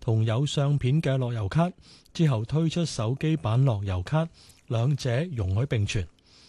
同有相片嘅樂悠卡，之後推出手機版樂悠卡，兩者容許並存。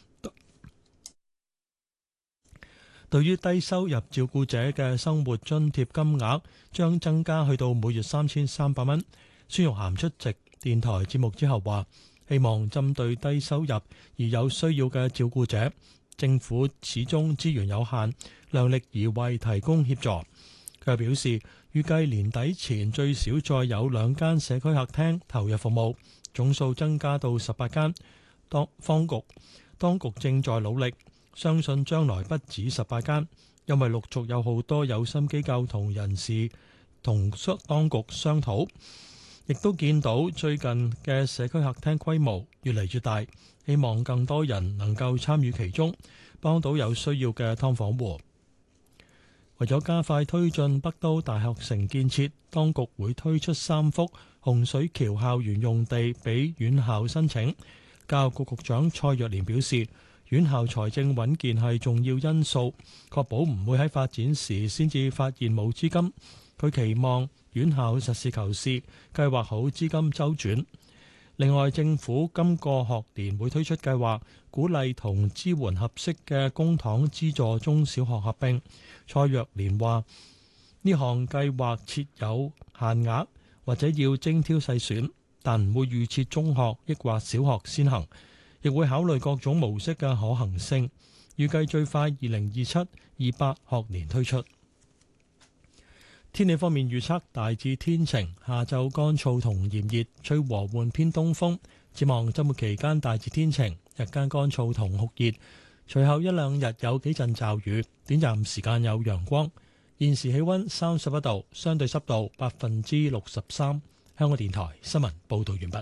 對於低收入照顧者嘅生活津貼金額將增加去到每月3300蚊。孫玉菡出席電台節目之後話，希望針對低收入而有需要嘅照顧者，政府始終資源有限，量力而為提供協助。佢又表示，預計年底前最少再有2間社區客廳投入服務，總數增加到18間。當局正在努力，相信將來不止18間，因為陸續有好多有心機構同人士同當局商討，亦都見到最近嘅社區客廳規模越嚟越大，希望更多人能夠參與其中，幫到有需要嘅劏房戶。為咗加快推進北都大學城建設，當局會推出3幅洪水橋校園用地俾院校申請。教育局局長蔡若蓮表示，院校財政穩健係重要因素，確保唔會喺發展時先至發現冇資金。佢期望院校實事求是，計劃好資金周轉。另外，政府今個學年會推出計劃，鼓勵同支援合適嘅公帑資助中小學合併。蔡若蓮話：呢項計劃設有限額，或者要精挑細選，但唔會預設中學抑或小學先行，亦會考慮各種模式嘅可行性。預計最快2027-28學年推出。天氣方面預測大致天晴，下晝乾燥同炎熱，吹和緩偏東風。展望週末期間大致天晴，日間乾燥同酷熱，隨後一兩日有幾陣驟雨，短暫時間有陽光。現時氣溫31度，相對濕度63%。香港電台新聞報道完畢。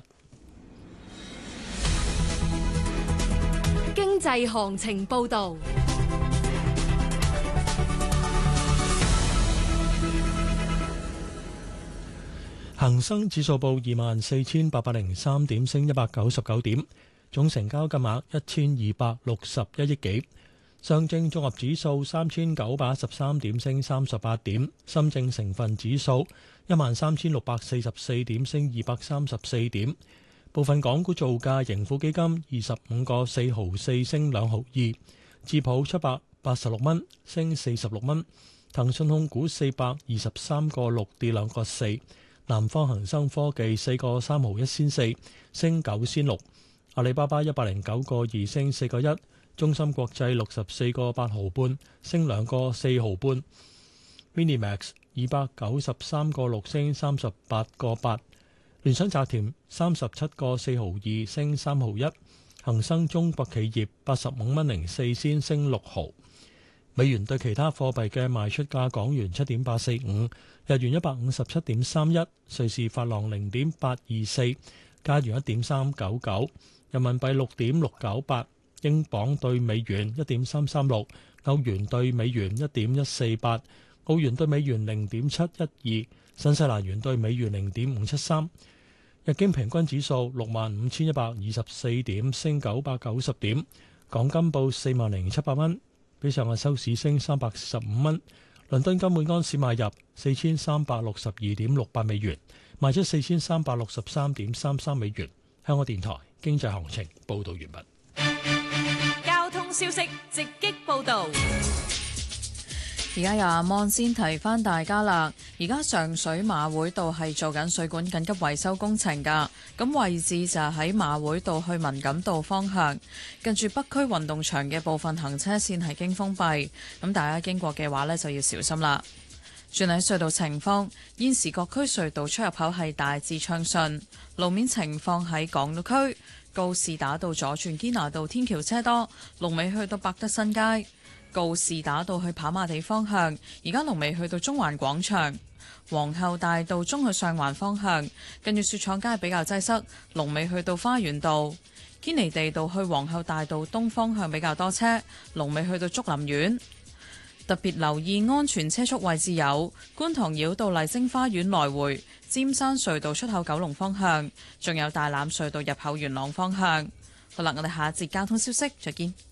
經濟行情報道。 恒生指數報24,803點，升199點，總成交金額1261億幾。上證綜合指數3,913點，升38點。深證成分指數13,644點，升234點。部分港股造價，盈富基金25個4毫4，升2毫2。智普786蚊，升46蚊。騰訊控股423個6，跌2個4。南方恒生科技4個3毫1仙4，升9仙6。阿里巴巴109個2，升4個1。中芯國際64個8毫半，升2個4毫半。Minimax 293個6，升38個8。聯想集團37個4毫2，升3毫1。恒生中國企業85蚊04仙，升6毫。美元對其他貨幣嘅賣出價：港元7.845，日元157.31，瑞士法郎0.824，加元1.399，人民幣6.698，英鎊對美元1.336，歐元對美元1.148，澳元對美元0.712，新西蘭元對美元0.573。日經平均指數65,124點，升990點。港金報40,700蚊。比上日收市升345蚊。倫敦金每安士買入4362.68美元，賣出4363.33美元。香港電台經濟行情報道完畢。 交通消息直擊報道。 而家由阿芒先提翻大家啦。而家上水馬會道係做緊水管緊急維修工程㗎，咁位置就喺馬會道去文錦道方向，近住北區運動場嘅部分行車線係經封閉，咁大家經過嘅話呢，就要小心啦。轉喺隧道情況，現時各區隧道出入口係大致暢順，路面情況喺港島區告士打道左轉堅拿道天橋車多，龍尾去到百德新街。告士打道去跑馬地方向，而家龍尾去到中環廣場；皇后大道中去上環方向，跟住雪廠街比較擠塞，龍尾去到花園道；堅尼地道去皇后大道東方向比較多車，龍尾去到竹林苑。特別留意安全車速位置有觀塘繞道麗晶花園來回、尖山隧道出口九龍方向，仲有大欖隧道入口元朗方向。好啦，我哋下一節交通消息再見。